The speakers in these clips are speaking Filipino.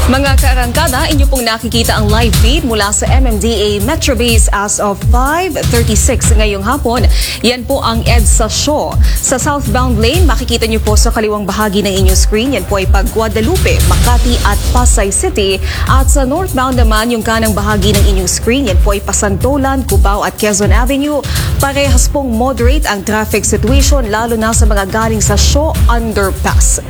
Mga kaarangkada, inyo pong nakikita ang live feed mula sa MMDA Metrobase as of 5:36 ngayong hapon. Yan po ang EDSA Show. Sa southbound lane, makikita nyo po sa kaliwang bahagi ng inyong screen. Yan po ay pag Guadalupe, Makati at Pasay City. At sa northbound naman, yung kanang bahagi ng inyong screen. Yan po ay Pasantolan, Cubao at Quezon Avenue. Parehas pong moderate ang traffic situation, lalo na sa mga galing sa Shaw Underpass.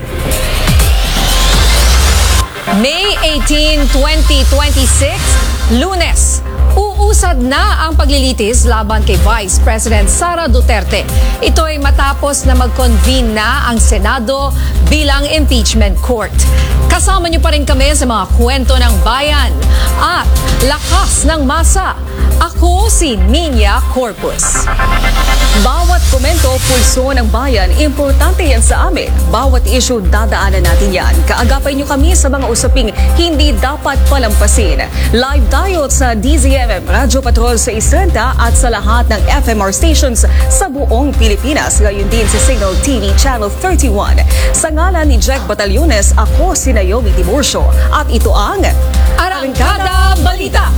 May 18, 2026, Lunes. Uusad na ang paglilitis laban kay Vice President Sara Duterte. Ito ay matapos na mag-convene na ang Senado bilang impeachment court. Kasama niyo pa rin kami sa mga kwento ng bayan at lakas ng masa. Ako si Ninya Corpus. Bawat komento, pulso ng bayan, importante yan sa amin. Bawat issue, dadaanan natin yan. Kaagapay niyo kami sa mga usaping hindi dapat palampasin. Live tayo sa DZMM Radyo Patrol sa Islenta at sa lahat ng FMR stations sa buong Pilipinas. Gayon din sa Signal TV Channel 31. Sa ngalan ni Jack Batallones, ako si Naomi Tiburcio. At ito ang Arangkada Balita.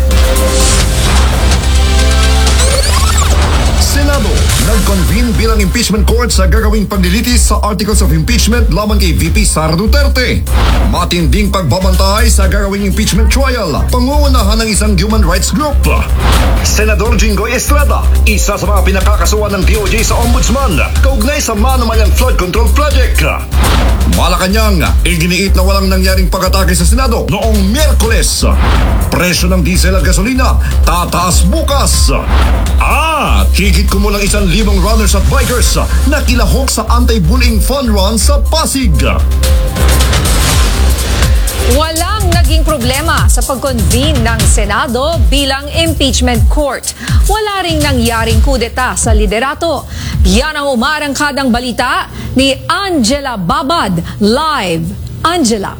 Senado nag-convene bilang impeachment court sa gagawing paglilitis sa articles of impeachment laban kay VP Sara Duterte. Matinding pagbabantay sa gagawing impeachment trial, pangungunahan ng isang human rights group. Senador Jinggoy Estrada, isa sa mga pinakakasuhan ng DOJ sa Ombudsman, kaugnay sa Manumayan Flood Control Project. Malacanang, iginiit na walang nangyaring pag-atake sa Senado noong Miyerkules. Presyo ng diesel at gasolina, tataas bukas. Higit kumulang 1,000 runners at bikers na kilahok sa anti-bullying fun run sa Pasig. Walang naging problema sa pag-convene ng Senado bilang impeachment court. Wala ring nangyaring kudeta sa liderato. Yan ang umarangkadang balita ni Angela Babad. Live, Angela.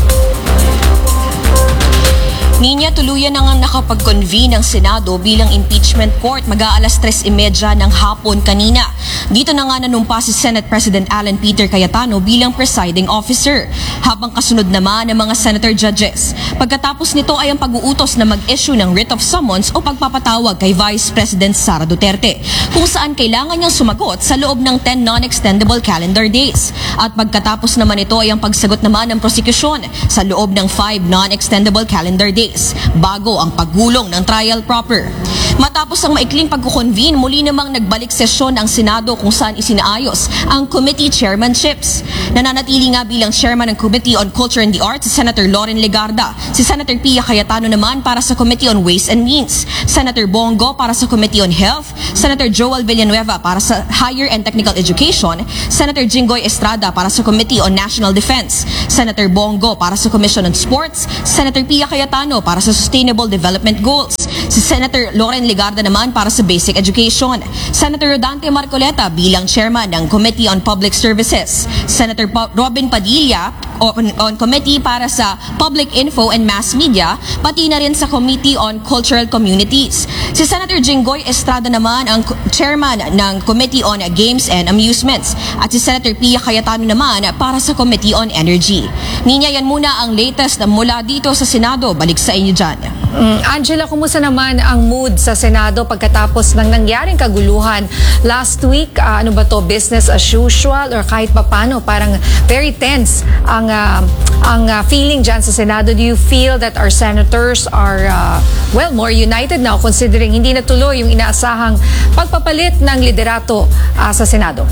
Ninya, tuluyan na nga nakapag-convene ng Senado bilang impeachment court mag-aalas 3:30 ng hapon kanina. Dito na nga nanumpa si Senate President Alan Peter Cayetano bilang presiding officer, habang kasunod naman ng mga senator judges. Pagkatapos nito ay ang pag-uutos na mag-issue ng writ of summons o pagpapatawag kay Vice President Sara Duterte, kung saan kailangan niyang sumagot sa loob ng 10 non-extendable calendar days. At pagkatapos naman ito ay ang pagsagot naman ng prosekusyon sa loob ng 5 non-extendable calendar days bago ang paggulong ng trial proper. Matapos ang maikling pagkukonvene, muli namang nagbalik sesyon ang Senado kung saan isinaayos ang committee chairmanships. Nananatili nga bilang chairman ng Committee on Culture and the Arts si Senator Loren Legarda, si Senator Pia Cayetano naman para sa Committee on Ways and Means, Senator Bongo para sa Committee on Health, Senator Joel Villanueva para sa Higher and Technical Education, Senator Jinggoy Estrada para sa Committee on National Defense, Senator Bongo para sa Commission on Sports, Senator Pia Cayetano para sa Sustainable Development Goals, si Senator Loren Legarda naman para sa Basic Education, Senator Rodante Marcoleta bilang chairman ng Committee on Public Services, Senator Robin Padilla on Committee para sa Public Info and Mass Media, pati na rin sa Committee on Cultural Communities. Si Senator Jinggoy Estrada naman ang chairman ng Committee on Games and Amusements, at si Senator Pia Cayetano naman para sa Committee on Energy. Ninya, yan muna ang latest mula dito sa Senado. Balik sa inyo dyan. Angela, kumusta naman ang mood sa Senado pagkatapos ng nangyaring kaguluhan last week? Ano ba to, business as usual or kahit papano parang very tense ang feeling dyan sa Senado? Do you feel that our senators are more united now considering hindi natuloy yung inaasahang pagpapalit ng liderato sa Senado?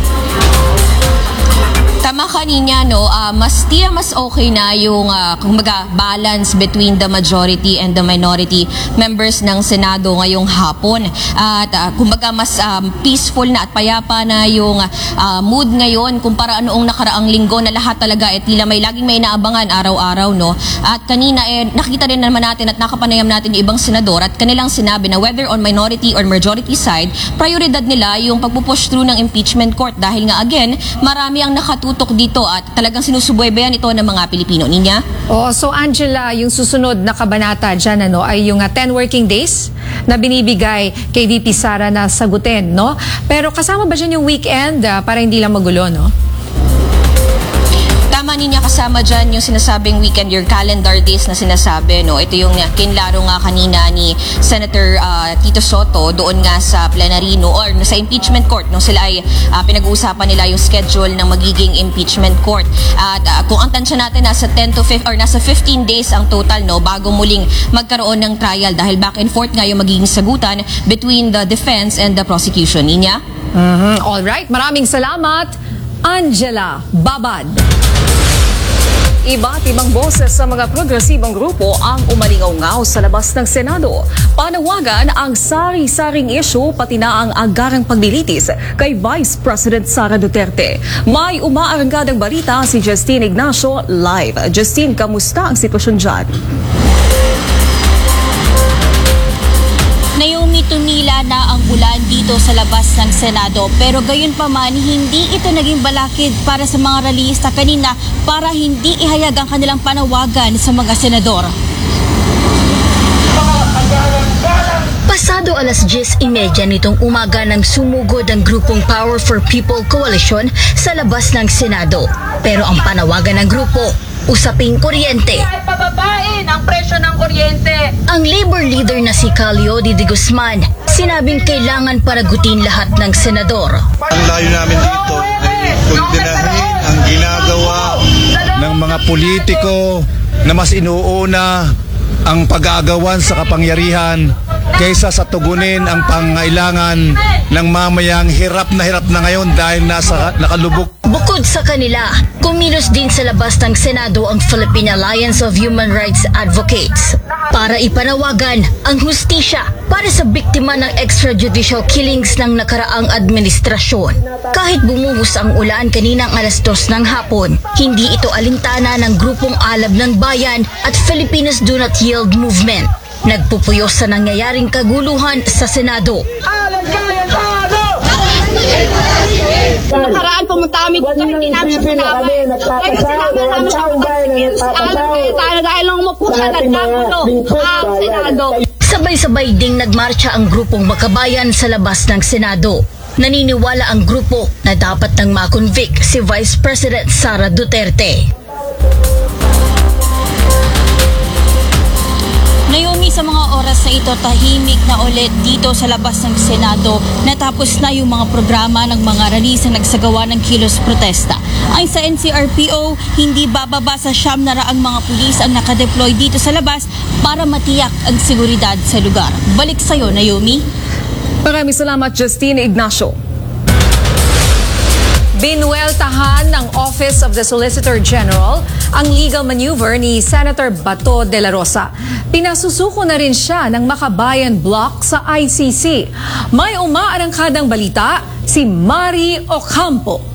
Tama ka niya, no? Mas okay na yung kumbaga balance between the majority and the minority members ng Senado ngayong hapon. At kumbaga mas peaceful na at payapa na yung mood ngayon kumpara noong nakaraang linggo na lahat talaga tila laging may inaabangan araw-araw, no? At kanina nakita rin naman natin at nakapanayam natin yung ibang senador at kanilang sinabi na whether on minority or majority side, prioridad nila yung pagpupush through ng impeachment court dahil nga again, marami ang nakatutok dito at talagang sinusubaybayan ito ng mga Pilipino. Ninya? So Angela, yung susunod na kabanata dyan ay yung 10 working days na binibigay kay VP Sara na sagutin, no? Pero kasama ba dyan yung weekend para hindi lang magulo, no? Tama niya, kasama dyan yung sinasabing weekend, your calendar days na sinasabi, no? Ito yung kinlaro nga kanina ni Senator Tito Soto doon nga sa plenary, no? Or sa impeachment court, nung sila ay pinag-uusapan nila yung schedule ng magiging impeachment court. At kung ang tansya natin, nasa 10 to 5 or nasa 15 days ang total, no? Bago muling magkaroon ng trial dahil back and forth nga yung magiging sagutan between the defense and the prosecution. Ninya? Alright, maraming salamat, Angela Babad. Iba't ibang boses sa mga progresibong grupo ang umalingaw-ngaw sa labas ng Senado. Panawagan ang sari-saring issue pati na ang agarang paglilitis kay Vice President Sara Duterte. May umaaranggadang balita si Justine Ignacio live. Justine, kamusta ang sitwasyon dyan? Naomi, tumila na ang ulan dito sa labas ng Senado, pero gayon pa man, hindi ito naging balakid para sa mga rallyista kanina para hindi ihayag ang kanilang panawagan sa mga senador. Pasado alas 10:30 nitong umaga nang sumugod ang grupong Power for People Coalition sa labas ng Senado. Pero ang panawagan ng grupo, usaping kuryente. Pababain ang presyo ng kuryente. Ang labor leader na si Calio de Guzman, sinabing kailangan paragutin lahat ng senador. Ang layo namin dito ay kundinahin ang ginagawa ng mga politiko na mas inuuna ang pag-aagawan sa kapangyarihan kaysa sa tugunin ang pangailangan ng mamayang hirap na ngayon dahil nakalubog. Bukod sa kanila, kumilos din sa labas ng Senado ang Philippine Alliance of Human Rights Advocates para ipanawagan ang hustisya para sa biktima ng extrajudicial killings ng nakaraang administrasyon. Kahit bumuhos ang ulan kaninang alas 2 ng hapon, hindi ito alintana ng grupong Alab ng Bayan at Filipinos Do Not Yield Movement. Nagpupuyos sa nangyayaring kaguluhan sa Senado. Nakaraan pumunta kami dito, hindi namin sinabi. Kaya sinabi namin sa tayo dahil lang umupo sa nagkagulo ang Senado. Sabay-sabay ding nagmarcha ang grupong Makabayan sa labas ng Senado. Naniniwala ang grupo na dapat nang makonvict si Vice President Sara Duterte. Naomi, sa mga oras na ito, tahimik na ulit dito sa labas ng Senado. Natapos na yung mga programa ng mga rallies na nagsagawa ng kilos protesta. Ayon sa NCRPO, hindi bababa sa 900 mga pulis ang nakadeploy dito sa labas para matiyak ang seguridad sa lugar. Balik sa'yo, Naomi. Maraming salamat, Justine Ignacio. Binueltahan ng Office of the Solicitor General ang legal maneuver ni Senator Bato de la Rosa. Pinasusuko na rin siya ng Makabayan Block sa ICC. May umaarangkadang balita, si Mari Ocampo.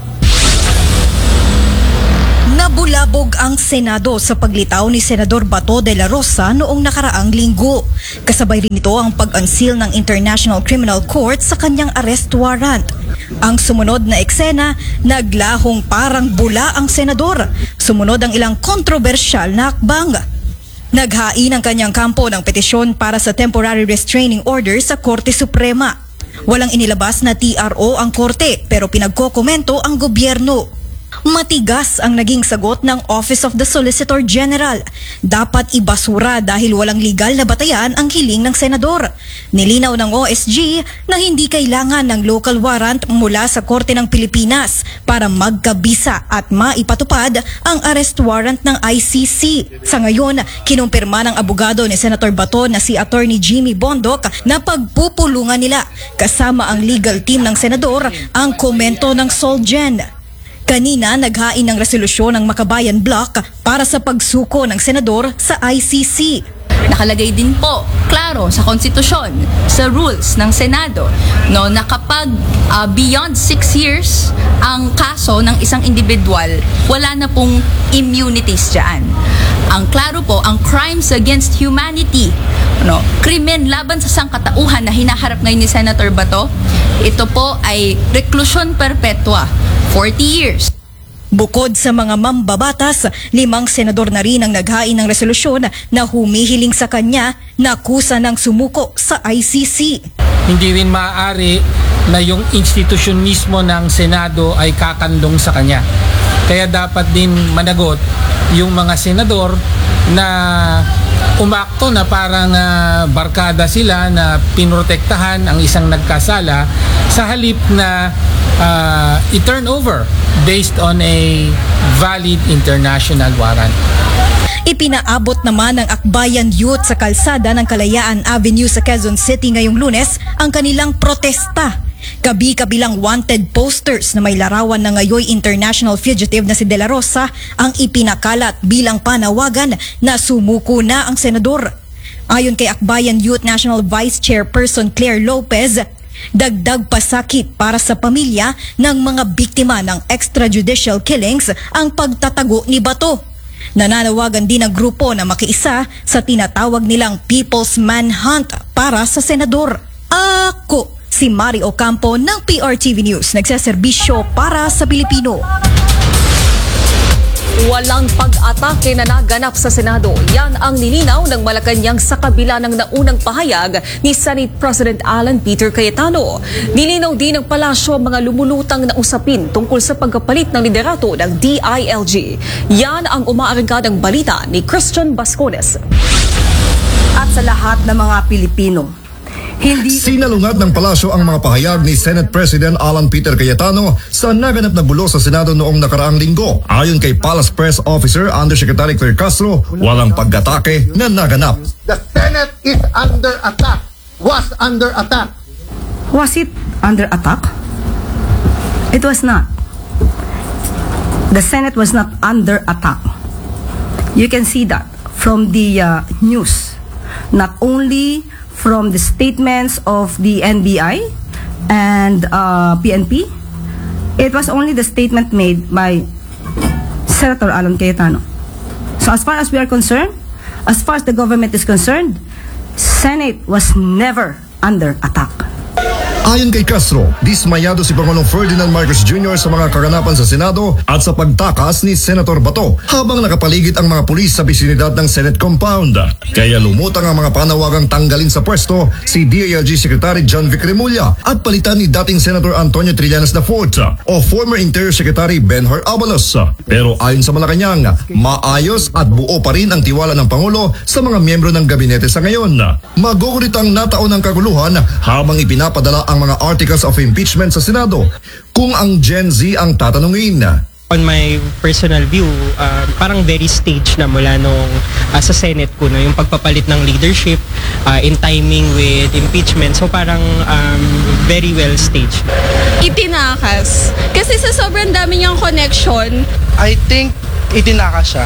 Nabulabog ang Senado sa paglitaw ni Senador Bato de la Rosa noong nakaraang linggo. Kasabay rin ito ang pag-unseal ng International Criminal Court sa kanyang arrest warrant. Ang sumunod na eksena, naglahong parang bula ang senador. Sumunod ang ilang kontrobersyal na akbang. Naghain ang kanyang kampo ng petisyon para sa temporary restraining order sa Korte Suprema. Walang inilabas na TRO ang korte pero pinagkokomento ang gobyerno. Matigas ang naging sagot ng Office of the Solicitor General. Dapat ibasura dahil walang legal na batayan ang hiling ng senador. Nilinaw ng OSG na hindi kailangan ng local warrant mula sa Korte ng Pilipinas para magkabisa at maipatupad ang arrest warrant ng ICC. Sa ngayon, kinumpirma ng abogado ni Senator Bato na si Attorney Jimmy Bondoc na pagpupulungan nila kasama ang legal team ng senador ang komento ng Solgen. Kanina, naghain ng resolusyon ng Makabayan Block para sa pagsuko ng senador sa ICC. Nakalagay din po, klaro, sa konstitusyon, sa rules ng Senado, no, na kapag beyond 6 years ang kaso ng isang individual, wala na pong immunities dyan. Ang klaro po, ang crimes against humanity, no, krimen laban sa sangkatauhan na hinaharap ngayon ni Senator Bato, ito po ay reclusion perpetua, 40 years. Bukod sa mga mambabatas, 5 senador na rin ang naghain ng resolusyon na humihiling sa kanya na kusa ng sumuko sa ICC. Hindi rin maaari na yung institusyon mismo ng Senado ay kakandong sa kanya. Kaya dapat din managot yung mga senador na umakto na parang barkada sila na pinrotektahan ang isang nagkasala sa halip na i-turn over based on a valid international warrant. Ipinaabot naman ng Akbayan Youth sa kalsada ng Kalayaan Avenue sa Quezon City ngayong Lunes ang kanilang protesta. Kabi-kabilang wanted posters na may larawan ng ngayoy international fugitive na si De La Rosa ang ipinakalat bilang panawagan na sumuko na ang senador. Ayon kay Akbayan Youth National Vice Chairperson Claire Lopez, dagdag pasakit para sa pamilya ng mga biktima ng extrajudicial killings ang pagtatago ni Bato. Nananawagan din ang grupo na makiisa sa tinatawag nilang People's Manhunt para sa senador. Ako si Mari Ocampo ng PRTV News, nagseserbisyo para sa Pilipino. Walang pag-atake na naganap sa Senado. Yan ang nilinaw ng Malacanang sa kabila ng naunang pahayag ni Senate President Alan Peter Cayetano. Nilinaw din ng palasyo ang mga lumulutang na usapin tungkol sa pagkapalit ng liderato ng DILG. Yan ang umaaranggadang balita ni Christian Bascones. At sa lahat ng mga Pilipino, Sinalungat ng palasyo ang mga pahayag ni Senate President Alan Peter Cayetano sa naganap na bulo sa Senado noong nakaraang linggo. Ayon kay Palace Press Officer Undersecretary Claire Castro, walang pag-atake na naganap. The Senate is under attack. Was under attack. was it under attack? It was not. The Senate was not under attack. You can see that from the news, not only from the statements of the NBI and PNP. It was only the statement made by Senator Alan Cayetano. So as far as we are concerned, as far as the government is concerned, Senate was never under attack. Ayon kay Castro, dismayado si Pangulong Ferdinand Marcos Jr. sa mga kaganapan sa Senado at sa pagtakas ni Senator Bato habang nakapaligid ang mga pulis sa bisinidad ng Senate compound. Kaya lumutang ang mga panawagang tanggalin sa pwesto si DILG Secretary John Vic Remulla at palitan ni dating Senator Antonio Trillanes IV o former Interior Secretary Benhur Abalos. Pero ayon sa Malacanang, maayos at buo pa rin ang tiwala ng Pangulo sa mga miyembro ng gabinete sa ngayon. Magugulit ang nataon ng kaguluhan habang ipinapadala ang mga articles of impeachment sa Senado kung ang Gen Z ang tatanungin. On my personal view, parang very stage na mula nung sa Senate ko, no, yung pagpapalit ng leadership in timing with impeachment. So parang very well staged. Itinakas. Kasi sa sobrang dami niyang connection. I think itinakas siya.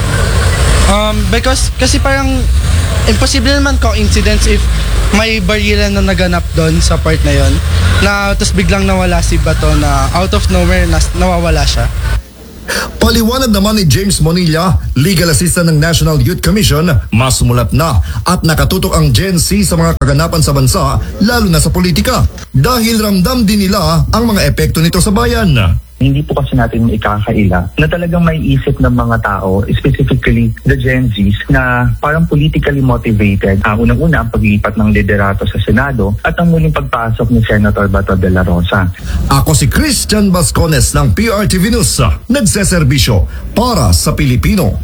Because kasi parang imposible naman coincidence if may barilan na naganap doon sa part na yon na tapos biglang nawala si Bato na out of nowhere nawawala siya. Paliwanag naman ni James Monilla, legal assistant ng National Youth Commission, mas mulat na at nakatutok ang Gen Z sa mga kaganapan sa bansa, lalo na sa politika. Dahil ramdam din nila ang mga epekto nito sa bayan. Hindi po kasi natin ikakaila na talagang may isip ng mga tao, specifically the Gen Zs, na parang politically motivated. Unang-una ang paglipat ng liderato sa Senado at ang muling pagpasok ni Senator Bato de la Rosa. Ako si Christian Bascones ng PRTV News, nagseserbisyo para sa Pilipino.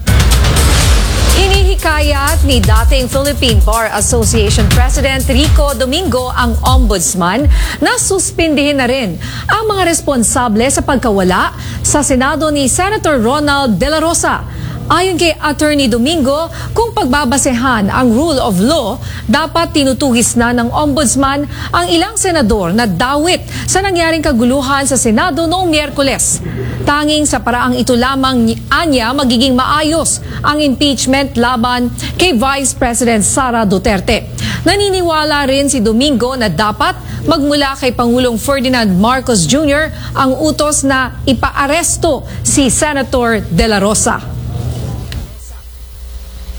Inihikayat ni dating Philippine Bar Association President Rico Domingo ang ombudsman na suspindihin na rin ang mga responsable sa pagkawala sa Senado ni Senator Ronald De La Rosa. Ayon kay Attorney Domingo, kung pagbabasehan ang rule of law, dapat tinutugis na ng ombudsman ang ilang senador na dawit sa nangyaring kaguluhan sa Senado noong Miyerkules. Tanging sa paraang ito lamang anya magiging maayos ang impeachment laban kay Vice President Sara Duterte. Naniniwala rin si Domingo na dapat magmula kay Pangulong Ferdinand Marcos Jr. ang utos na ipaaresto si Senator De La Rosa.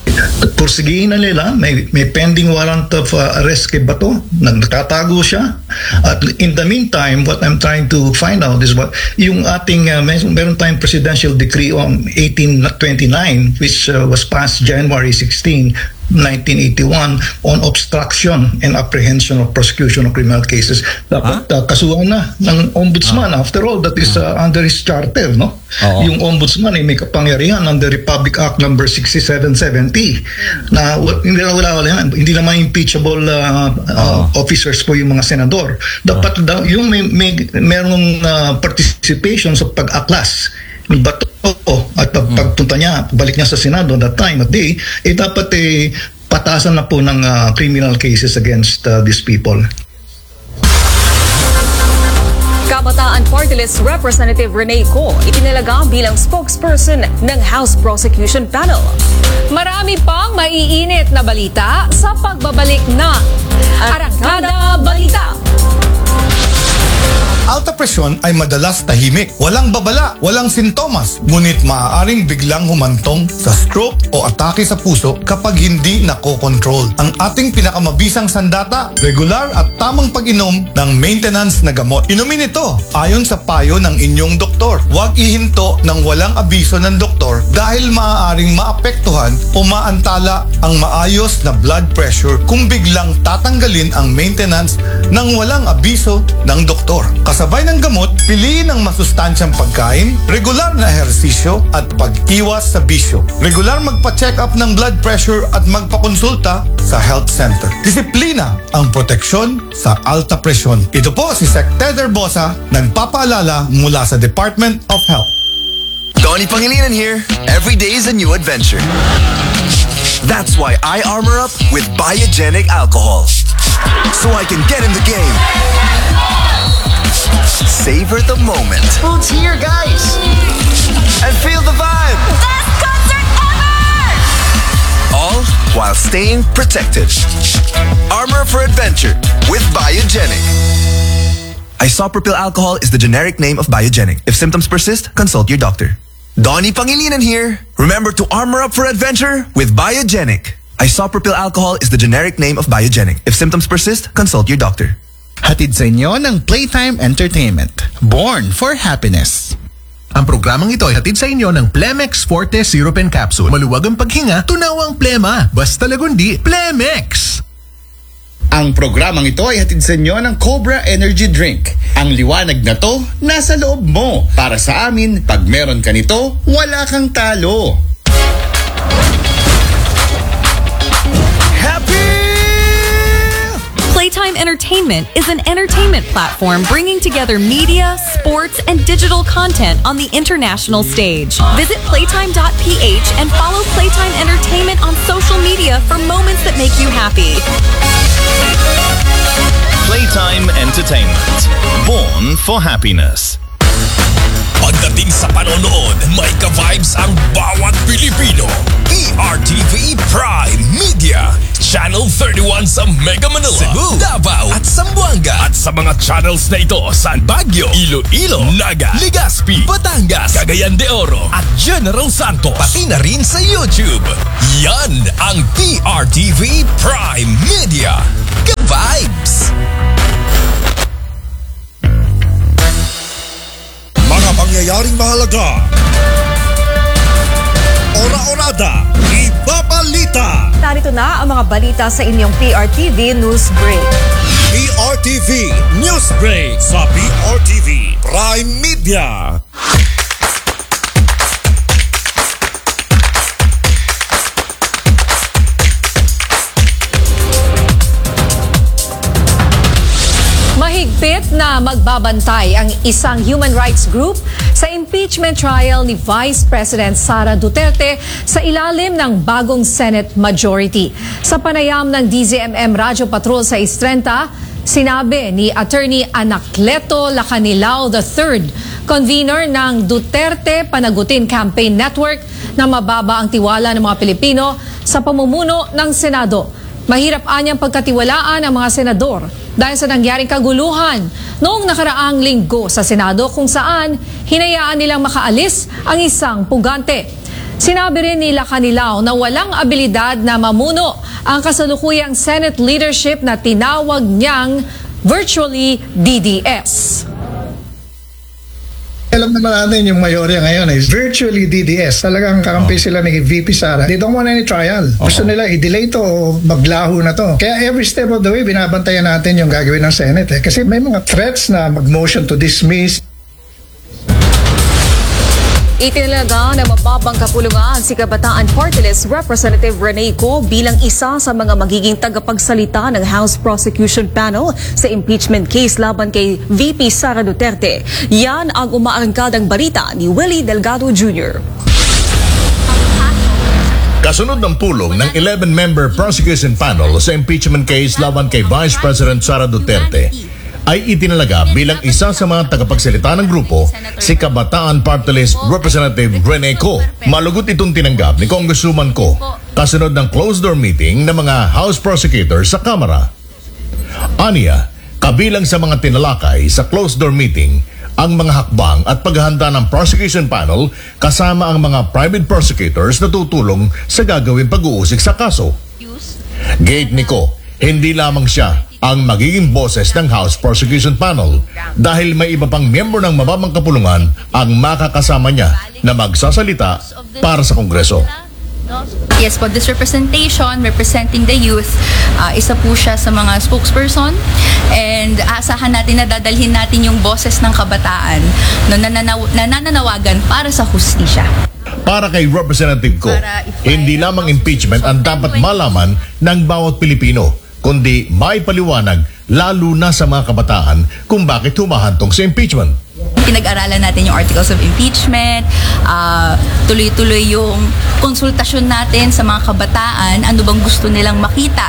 At pursigihin na nila, may pending warrant of arrest kay Bato, nagtatago siya, At in the meantime, what I'm trying to find out is what yung ating meron tayong presidential decree on 1829 which was passed January 16, 1981 on obstruction and apprehension of prosecution of criminal cases. Dapat kasuhan na ng ombudsman. After all, that is under his charter, no? Yung ombudsman ay may kapangyarihan under Republic Act number 6770 na wala yan. Hindi naman impeachable officers po yung mga senador. Dapat yung merong participation sa pag-aklas ni Bato at pagpunta niya, balik niya sa Senado that time at day, dapat patasan na po ng criminal cases against these people. Kabataan Party List Representative Rene Co itinalaga bilang spokesperson ng House Prosecution Panel. Marami pang maiinit na balita sa pagbabalik ng Arangkada Balita. Alta presyon ay madalas tahimik, walang babala, walang sintomas, ngunit maaaring biglang humantong sa stroke o atake sa puso kapag hindi nakokontrol. Ang ating pinakamabisang sandata, regular at tamang pag-inom ng maintenance na gamot. Inumin ito ayon sa payo ng inyong doktor. Huwag ihinto ng walang abiso ng doktor dahil maaaring maapektuhan o maantala ang maayos na blood pressure kung biglang tatanggalin ang maintenance ng walang abiso ng doktor. Kasabay ng gamot, piliin ang masustansyang pagkain, regular na ehersisyo at pag-iwas sa bisyo. Regular magpa-check up ng blood pressure at magpakonsulta sa health center. Disiplina ang proteksyon sa alta presyon. Ito po si Sec. Teder Bosa, nagpapaalala mula sa Department of Health. Donnie Pangilinan here. Every day is a new adventure. That's why I armor up with Biogenic alcohol. So I can get in the game. Savor the moment. Food's here, guys! And feel the vibe. Best concert ever! All while staying protected. Armor for adventure with Biogenic. Isopropyl alcohol is the generic name of Biogenic. If symptoms persist, consult your doctor. Donnie Pangilinan here. Remember to armor up for adventure with Biogenic. Isopropyl alcohol is the generic name of Biogenic. If symptoms persist, consult your doctor. Hatid sa inyo ng Playtime Entertainment. Born for happiness. Ang programang ito ay hatid sa inyo ng Plemex Forte Syrup and Capsule. Maluwag ang paghinga, tunawang plema. Basta lagundi, Plemex! Ang programang ito ay hatid sa inyo ng Cobra Energy Drink. Ang liwanag na to, nasa loob mo. Para sa amin, pag meron ka nito, wala kang talo. Playtime Entertainment is an entertainment platform bringing together media, sports, and digital content on the international stage. Visit playtime.ph and follow Playtime Entertainment on social media for moments that make you happy. Playtime Entertainment. Born for happiness. Pagdating sa panonood, may ka-vibes ang bawat Pilipino. PRTV Prime Media. Channel 31 sa Mega Manila, Cebu, Davao at Zamboanga. At sa mga channels na ito sa Baguio, Iloilo, Naga, Legazpi, Batangas, Cagayan de Oro at General Santos. Pati na rin sa YouTube. Yan ang PRTV Prime Media. Ka-vibes! Mga pangyayaring mahalaga. Ora-orada, ibabalita. Narito na ang mga balita sa inyong PRTV News Break. PRTV News Break sa PRTV Prime Media. Mahigpit na magbabantay ang isang human rights group sa impeachment trial ni Vice President Sara Duterte sa ilalim ng bagong Senate majority. Sa panayam ng DZMM Radyo Patrol sa Istrenta, sinabi ni Attorney Anacleto Lacanilao III, convener ng Duterte Panagutin Campaign Network, na mababa ang tiwala ng mga Pilipino sa pamumuno ng Senado. Mahirap anyang pagkatiwalaan ang mga senador dahil sa nangyaring kaguluhan noong nakaraang linggo sa Senado kung saan hinayaan nilang makaalis ang isang pugante. Sinabi rin ni Lacanilao na walang abilidad na mamuno ang kasalukuyang Senate leadership na tinawag niyang virtually DDS. Alam naman natin yung mayorya ngayon is virtually DDS. Talagang kakampi sila ni VP Sara. They don't want any trial. Gusto nila i-delay to o maglaho na to. Kaya every step of the way, binabantayan natin yung gagawin ng Senate. Kasi may mga threats na mag-motion to dismiss. Itinalaga na mababang kapulungan si Kabataan Party List Representative Rene Co bilang isa sa mga magiging tagapagsalita ng House Prosecution Panel sa impeachment case laban kay VP Sara Duterte. Yan ang umaarangkadang balita ni Willie Delgado Jr. Kasunod ng pulong ng 11-member prosecution panel sa impeachment case laban kay Vice President Sara Duterte, ay itinalaga bilang isa sa mga tagapagsalita ng grupo si Kabataan Party List Representative Rene Co. Malugot itong tinanggap ni Congresswoman Co. kasunod ng closed-door meeting ng mga House prosecutors sa Kamara. Aniya, kabilang sa mga tinalakay sa closed-door meeting ang mga hakbang at paghahanda ng prosecution panel kasama ang mga private prosecutors na tutulong sa gagawing pag-uusig sa kaso. Gate ni Co, hindi lamang siya ang magiging boses ng House Prosecution Panel dahil may iba pang miyembro ng mababang kapulungan ang makakasama niya na magsasalita para sa Kongreso. Yes po, this representation, representing the youth, isa po siya sa mga spokesperson, and asahan natin na dadalhin natin yung boses ng kabataan na nananawagan para sa hustisya. Para kay Representative Co, hindi lamang impeachment ang dapat malaman ng bawat Pilipino, kundi may paliwanag lalo na sa mga kabataan kung bakit humahantong sa impeachment. Pinag-aralan natin yung articles of impeachment, tuloy-tuloy yung konsultasyon natin sa mga kabataan, ano bang gusto nilang makita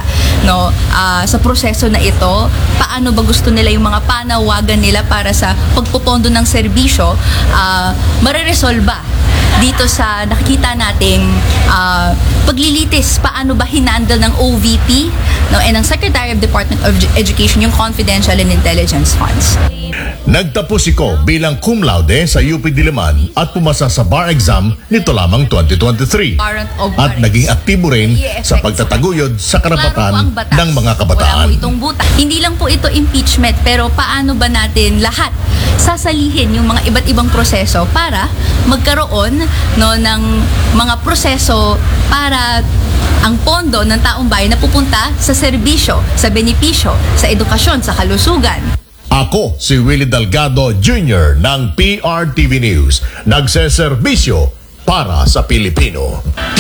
sa proseso na ito, paano ba gusto nila yung mga panawagan nila para sa pagpopondo ng serbisyo, mareresolba dito sa nakikita nating paglilitis, paano ba hinandle ng OVP and ng Secretary of Department of Education yung confidential and intelligence funds. Nagtapos si Co bilang cum laude sa UP Diliman at pumasa sa bar exam nito lamang 2023 at naging aktibo rin sa pagtataguyod sa karapatan ng mga kabataan. Hindi lang po ito impeachment, pero paano ba natin lahat sasalihin yung mga iba't ibang proseso para magkaroon ng mga proseso para ang pondo ng taong bayan na pupunta sa serbisyo, sa benepisyo, sa edukasyon, sa kalusugan. Ako si Willie Delgado Jr. ng PRTV News, nagseserbisyo para sa Pilipino.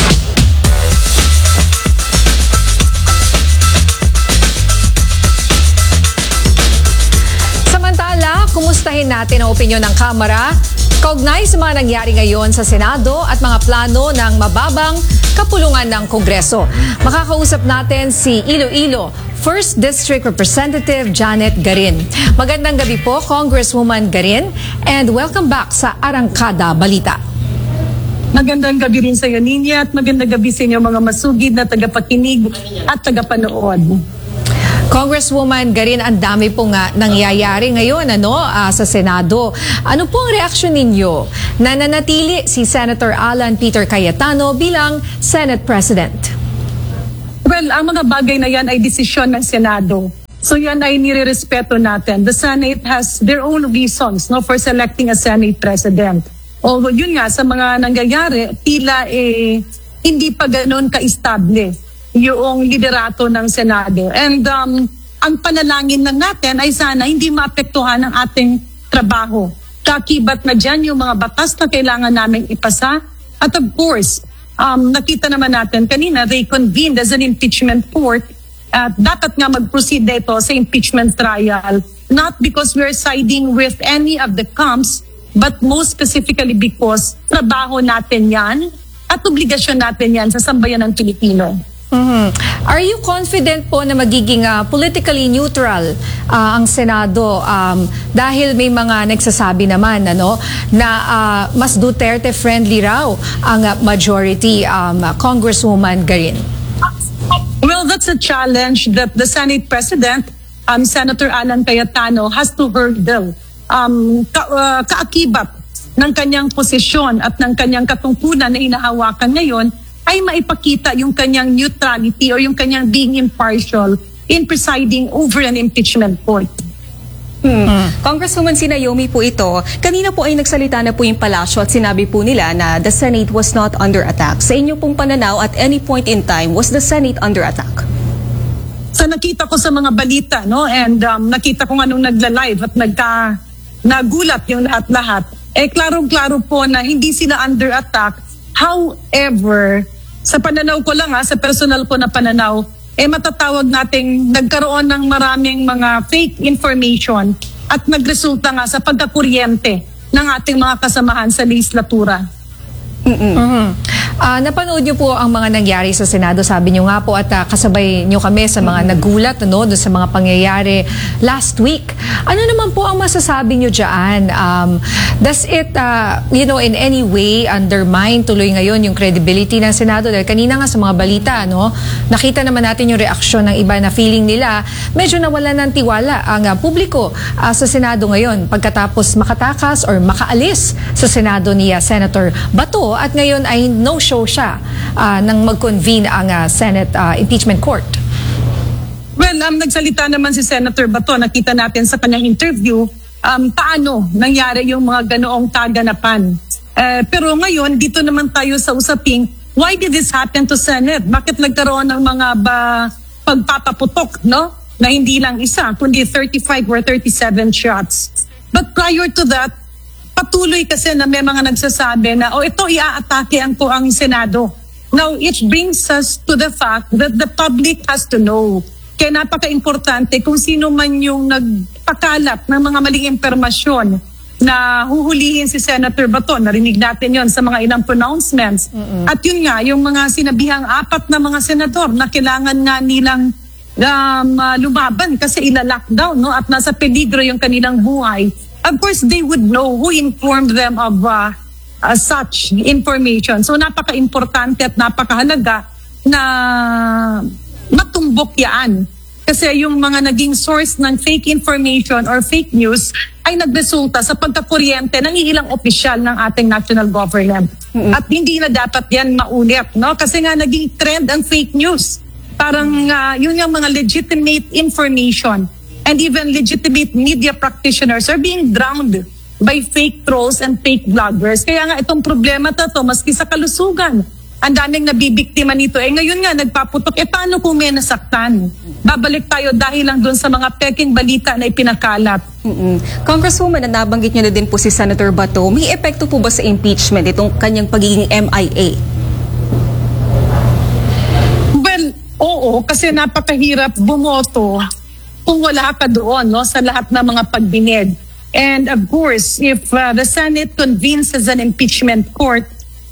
Samantala, kumustahin natin ang opinyon ng Kamara kaugnay sa mga nangyari ngayon sa Senado at mga plano ng mababang kapulungan ng Kongreso. Makakausap natin si Iloilo 1st District Representative Janet Garin. Magandang gabi po, Congresswoman Garin, and welcome back sa Arangkada Balita. Magandang gabi rin sa iyo, Ninya, at magandang gabi sa inyo mga masugid na tagapakinig at tagapanood. Congresswoman Garin, ang dami po nga nangyayari ngayon sa Senado. Ano po ang reaksyon ninyo na nanatili si Senator Alan Peter Cayetano bilang Senate President? Well, ang mga bagay na yan ay desisyon ng Senado. So yan ay nirerespeto natin. The Senate has their own reasons for selecting a Senate President. Although yun nga, sa mga nangyayari, tila hindi pa ganoon ka-estable yung liderato ng Senado. And ang panalangin lang natin ay sana hindi maapektuhan ang ating trabaho. Kakibat na dyan yung mga batas na kailangan namin ipasa. At of course, nakita naman natin kanina, they convened as an impeachment court at dapat nga mag-proceed dito sa impeachment trial, not because we're siding with any of the camps, but most specifically because trabaho natin yan at obligasyon natin yan sa sambayan ng Pilipino. Are you confident po na magiging politically neutral ang Senado dahil may mga nagsasabi naman na mas Duterte friendly raw ang majority, Congresswoman Garin? Well, that's a challenge that the Senate President, Senator Alan Cayetano, has to hurdle. Kaakibat ng kanyang posisyon at ng kanyang katungkulan na inahawakan ngayon ay maipakita yung kanyang neutrality o yung kanyang being impartial in presiding over an impeachment court. Congresswoman si Naomi po ito, kanina po ay nagsalita na po yung palasyo at sinabi po nila na the Senate was not under attack. Sa inyo pong pananaw, at any point in time, was the Senate under attack? Sa nakita ko sa mga balita, no, and nakita ko nga nung nagla-live at nagulat yung lahat-lahat, klarong-klaro po na hindi sila under attack. However, sa pananaw ko lang, sa personal ko na pananaw, matatawag nating nagkaroon ng maraming mga fake information at nagresulta nga sa pagkakuryente ng ating mga kasamahan sa legislatura. Napanood niyo po ang mga nangyari sa Senado, sabi niyo nga po, at kasabay niyo kami sa mga nagulat doon sa mga pangyayari last week. Ano naman po ang masasabi niyo dyan? Does it, in any way undermine tuloy ngayon yung credibility ng Senado? Dahil kanina nga sa mga balita, nakita naman natin yung reaksyon ng iba na feeling nila medyo nawala ng tiwala ang publiko sa Senado ngayon pagkatapos makatakas or makaalis sa Senado ni Senator Bato, at ngayon ay no-show siya nang mag-convene ang Senate Impeachment Court. Well, nagsalita naman si Senator Bato, nakita natin sa kanyang interview paano nangyari yung mga ganoong kaganapan. Pero ngayon, dito naman tayo sa usaping, why did this happen to Senate? Bakit nagkaroon ng mga pagpapaputok, no? Na hindi lang isa, kundi 35 or 37 shots. But prior to that, patuloy kasi na may mga nagsasabi na, ito iaatake ang Senado. Now, it brings us to the fact that the public has to know. Kaya napaka-importante kung sino man yung nagpakalat ng mga maling impormasyon na huhulihin si Senator Bato. Narinig natin yon sa mga ilang pronouncements. At yun nga, yung mga sinabihang 4 na mga senador na kailangan nga nilang lumaban kasi ila-lockdown, no? At nasa peligro yung kanilang buhay. Of course, they would know who informed them of such information. So napaka-importante at napakahalaga na matumbok yan. Kasi yung mga naging source ng fake information or fake news ay nagresulta sa pagkakuryente ng ilang opisyal ng ating national government. At hindi na dapat yan maulit, no? Kasi nga naging trend ang fake news. Parang yun yung mga legitimate information. And even legitimate media practitioners are being drowned by fake trolls and fake bloggers. Kaya nga itong problema to, maski sa kalusugan, ang daming nabibiktima nito. Ngayon nga, nagpaputok. Paano kung may nasaktan? Babalik tayo dahil lang doon sa mga peking balita na ipinakalat. Congresswoman, nabanggit niyo na din po si Senator Bato. May epekto po ba sa impeachment itong kanyang pagiging MIA? Well, oo, kasi napakahirap bumoto kung wala ka doon, no, sa lahat ng mga pagbinid. And of course, if the Senate convenes as an impeachment court,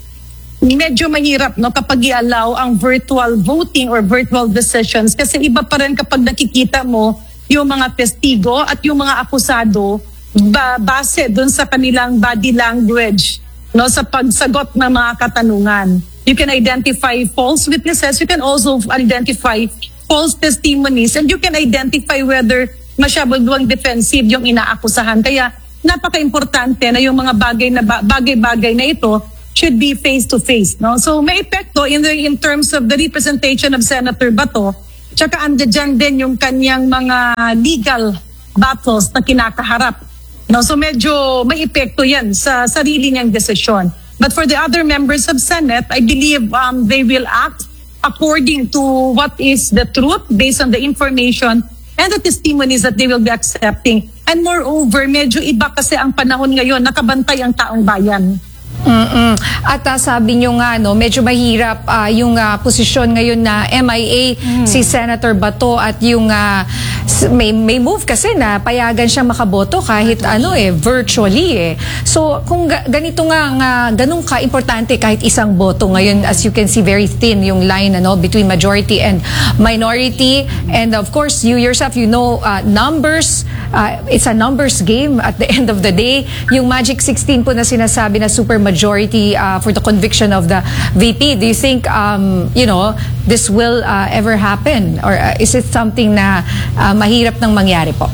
medyo mahirap, no, kapag i-allow ang virtual voting or virtual decisions, kasi iba pa rin kapag nakikita mo yung mga testigo at yung mga akusado base dun sa kanilang body language, no, sa pagsagot ng mga katanungan. You can identify false witnesses, you can also identify false testimonies, and you can identify whether masyadong defensive yung inaakusahan. Kaya napaka-importante na yung mga bagay-bagay na ito should be face-to-face. No? So may epekto in terms of the representation of Senator Bato, tsaka andyan din yung kanyang mga legal battles na kinakaharap. No? So medyo may epekto yan sa sarili niyang desisyon. But for the other members of Senate, I believe they will act according to what is the truth based on the information and the testimonies that they will be accepting. And moreover, medyo iba kasi ang panahon ngayon, nakabantay ang taong bayan. At sabi nyo nga, no, medyo mahirap yung posisyon ngayon na MIA si Senator Bato, at yung may move kasi na payagan siyang makaboto kahit virtually. So kung ganito nga ganun ka-importante kahit isang boto ngayon, as you can see, very thin yung line between majority and minority. And of course, you yourself, numbers, it's a numbers game at the end of the day. Yung Magic 16 po na sinasabi na super majority for the conviction of the VP. Do you think, this will ever happen? Or is it something na mahirap nang mangyari po?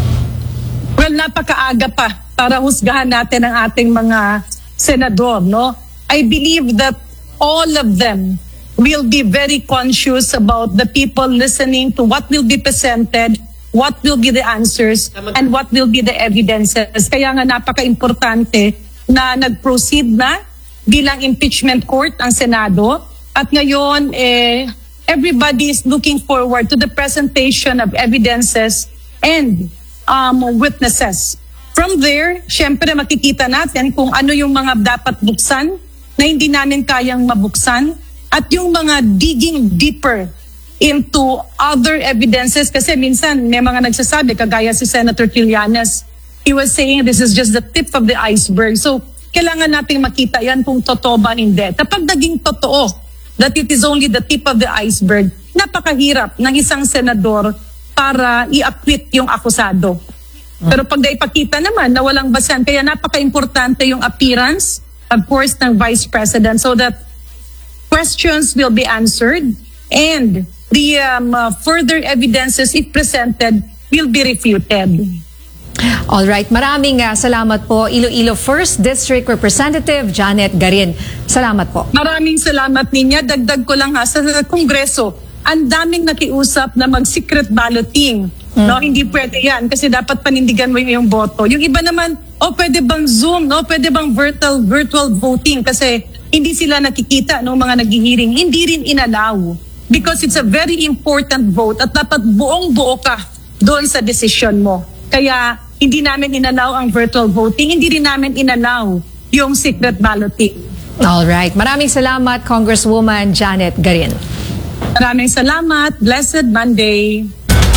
Well, napakaaga pa para husgahan natin ang ating mga senador, no? I believe that all of them will be very conscious about the people listening to what will be presented what will be the answers and what will be the evidences. Kaya nga napaka-importante na nag-proceed na bilang impeachment court ang Senado. At ngayon, everybody is looking forward to the presentation of evidences and witnesses. From there, syempre makikita natin kung ano yung mga dapat buksan na hindi namin kayang mabuksan at yung mga digging deeper into other evidences kasi minsan may mga nagsasabi kagaya si Senator Trillanes, he was saying this is just the tip of the iceberg. So, kailangan nating makita yan kung totoo ba hindi. Kapag naging totoo that it is only the tip of the iceberg, napakahirap ng isang senador para i-acquit yung akusado. Pero pag naipakita naman na walang basehan, kaya napaka-importante yung appearance, of course, ng Vice President so that questions will be answered and the further evidences if presented will be refuted. Alright, maraming salamat po Iloilo 1st District Representative Janet Garin. Salamat po. Maraming salamat niya. Dagdag ko lang sa Kongreso, ang daming nakiusap na mag-secret balloting. No, hindi pwede yan kasi dapat panindigan mo yung boto. Yung iba naman, pwede bang Zoom, no? Pwede bang virtual voting kasi hindi sila nakikita ng mga naghihiring. Hindi rin inalaw because it's a very important vote at dapat buong-buo ka doon sa decision mo. Kaya hindi namin inalaw ang virtual voting, hindi rin namin inalaw yung secret balloting. Alright, maraming salamat Congresswoman Janet Garin. Maraming salamat. Blessed Monday.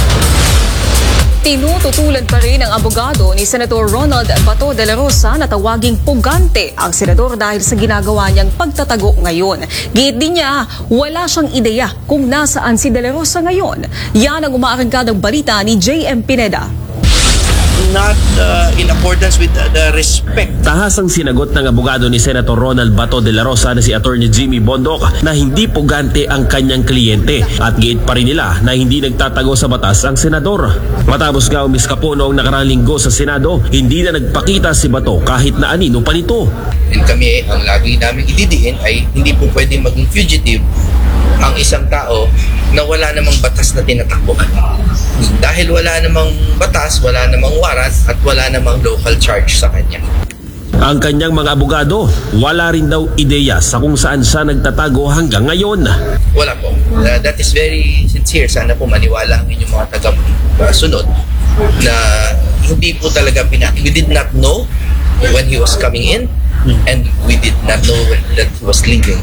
Tinututulan pa rin ng abogado ni Senator Ronald Bato de la Rosa na tawaging pugante ang senador dahil sa ginagawa niyang pagtatago ngayon. Giit din niya, wala siyang ideya kung nasaan si de la Rosa ngayon. Yan ang umaarangkadang balita ni J.M. Pineda. Not in accordance with the respect. Tahasang sinagot ng abogado ni Senator Ronald Bato de la Rosa na si Attorney Jimmy Bondoc na hindi pugante ang kanyang kliyente at giit pa rin nila na hindi nagtatago sa batas ang senador. Matapos nga umiskapo noong nakaraang linggo sa Senado, hindi na nagpakita si Bato kahit na anino pa nito. And kami, ang lagi namin ididiin ay hindi po pwedeng maging fugitive ang isang tao na wala namang batas na tinatakbuhan. Dahil wala namang batas, wala namang warrant at wala namang local charge sa kanya. Ang kanyang mga abogado, wala rin daw ideya sa kung saan siya nagtatago hanggang ngayon. Wala po. That is very sincere. Sana po maniwala ang inyong mga taga-sunod na hindi po talaga we did not know when he was coming in and we did not know that he was leaving.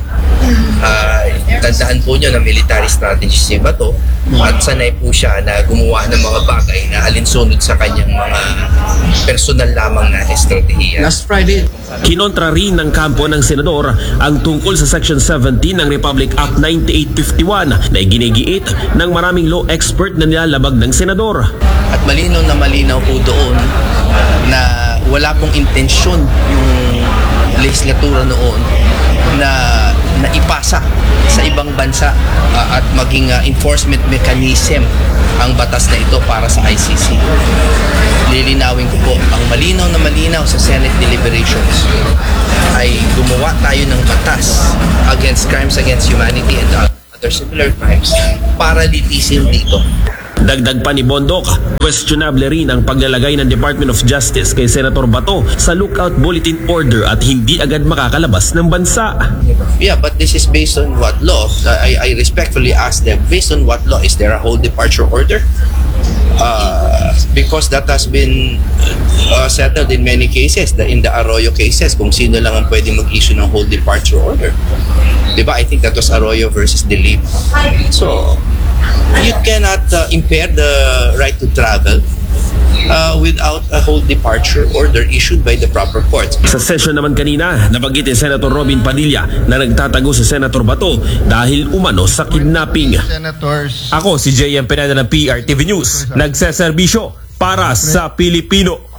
Tandaan po nyo na military strategy si Bato at sanay po siya na gumawa ng mga bagay na alinsunod sa kanyang mga personal lamang na estratehiya. Last Friday, kinontra rin ng kampo ng senador ang tungkol sa Section 17 ng Republic Act 9851 na iginigiit ng maraming law expert na nilalabag ng senador. At malinaw po doon na wala pong intensyon yung legislatura noon na ipasa sa ibang bansa at maging enforcement mechanism ang batas na ito para sa ICC. Lilinawin ko po, ang malinaw sa Senate deliberations ay gumawa tayo ng batas against crimes against humanity and other similar crimes para litisin dito. Dagdag pa ni Bondoc, questionable rin ang paglalagay ng Department of Justice kay Senator Bato sa lookout bulletin order at hindi agad makakalabas ng bansa. Yeah, but this is based on what law? I respectfully ask them, based on what law? Is there a whole departure order? Because that has been settled in many cases, in the Arroyo cases, kung sino lang ang pwedeng mag-issue ng whole departure order. Diba? I think that was Arroyo versus Dilip. So, you cannot impair the right to travel without a whole departure order issued by the proper courts. Sa session naman kanina, nabanggit ni Senator Robin Padilla na nagtatago si Senator Bato dahil umano sa kidnapping. Ako si J.M. Pineda ng PRTV News, nagseserbisyo para sa Pilipino.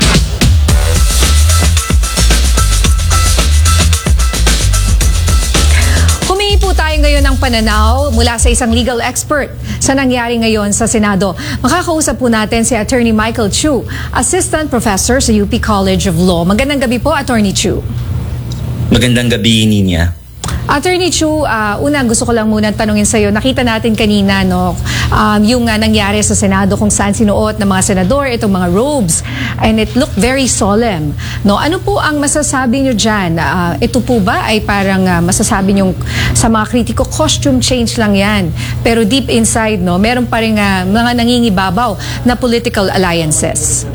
Ngayon ang pananaw mula sa isang legal expert sa nangyari ngayon sa Senado. Makakausap po natin si Attorney Michael Chu, Assistant Professor sa UP College of Law. Magandang gabi po, Attorney Chu. Magandang gabi, Ninya. Attorney Chu, una gusto ko lang muna tanungin sa'yo. Nakita natin kanina yung nangyari sa Senado kung saan sinuot ng mga senador itong mga robes, and it looked very solemn. Ano po ang masasabi nyo dyan? Ito po ba ay parang masasabi nyo sa mga kritiko, costume change lang yan. Pero deep inside, meron pa rin mga nangingibabaw na political alliances.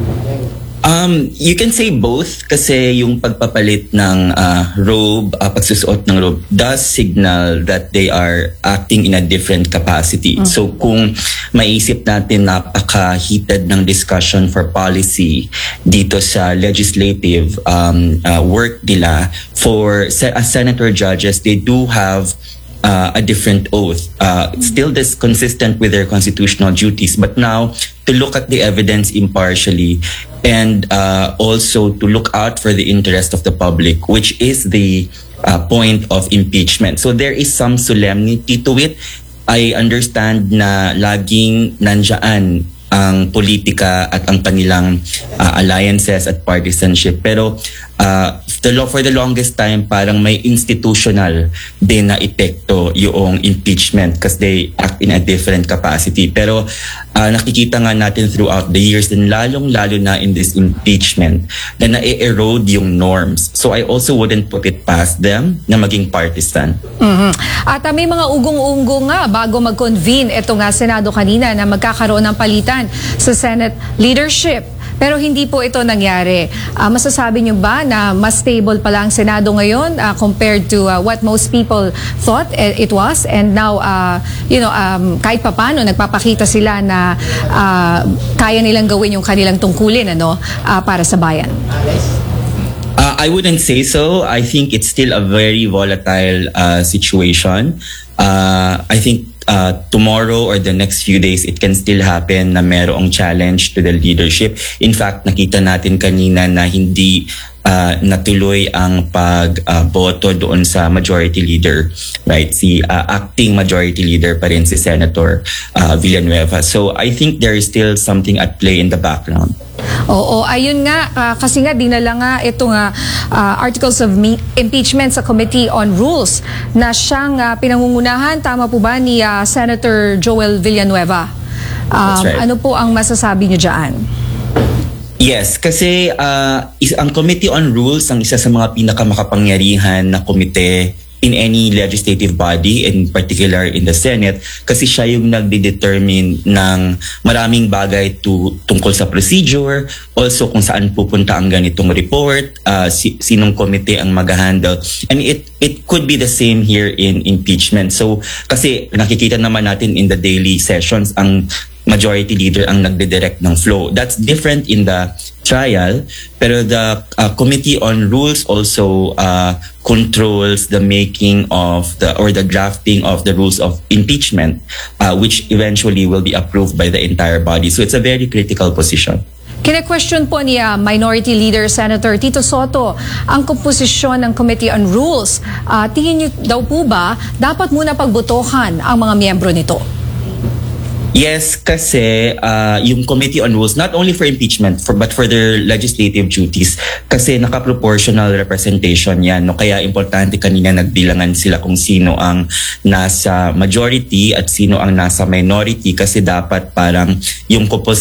You can say both kasi yung pagpapalit ng robe, pagsusuot ng robe does signal that they are acting in a different capacity. So kung maisip natin napaka-heated ng discussion for policy dito sa legislative work nila, as senator judges, they do have a different oath, still this consistent with their constitutional duties, but now to look at the evidence impartially and also to look out for the interest of the public, which is the point of impeachment. So there is some solemnity to it. I understand na laging nandiyan ang politika at ang kanilang alliances at partisanship, pero for the longest time parang may institutional din na epekto yung impeachment because they act in a different capacity. Pero nakikita nga natin throughout the years din lalo na in this impeachment na na-erode yung norms. So I also wouldn't put it past them na maging partisan. At may mga ugong-unggo nga bago mag-convene ito nga Senado kanina na magkakaroon ng palitan sa Senate leadership. Pero hindi po ito nangyari. Masasabi niyo ba na mas stable pala ang Senado ngayon compared to what most people thought it was? And now, kahit papano, nagpapakita sila na kaya nilang gawin yung kanilang tungkulin para sa bayan. I wouldn't say so. I think it's still a very volatile situation. I think tomorrow or the next few days, it can still happen na merong challenge to the leadership. In fact, nakita natin kanina na hindi natuloy ang pagboto doon sa majority leader, right? Si acting majority leader pa rin si Senator Villanueva. So I think there is still something at play in the background. Oo, ayun nga, kasi nga dinala nga itong articles of impeachment sa Committee on Rules na siyang pinangungunahan, tama po ba, ni Senator Joel Villanueva? That's right. Ano po ang masasabi niyo dyan? Yes, kasi ang Committee on Rules ang isa sa mga pinakamakapangyarihan na komite in any legislative body, in particular in the Senate, kasi siya yung nagde-determine ng maraming bagay tungkol sa procedure, also kung saan pupunta ang ganitong report, sinong komite ang mag-handle. And it could be the same here in impeachment. So kasi nakikita naman natin in the daily sessions, ang majority leader ang nagde-direct ng flow. That's different in the trial, pero the Committee on Rules also controls the making of the drafting of the rules of impeachment, which eventually will be approved by the entire body. So it's a very critical position. Kine-question po ni Minority Leader Senator Tito Sotto ang komposisyon ng Committee on Rules. Tingin niyo daw po ba dapat muna pagbotohan ang mga miyembro nito? Yes, kasi yung Committee on Rules, not only for impeachment, but for their legislative duties, kasi naka-proportional representation yan. Kaya importante kanina nagbilangan sila kung sino ang nasa majority at sino ang nasa minority, kasi dapat parang yung